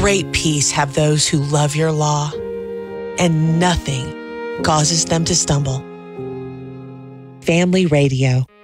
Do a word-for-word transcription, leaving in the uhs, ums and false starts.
Great peace have those who love your law, and nothing causes them to stumble. Family Radio.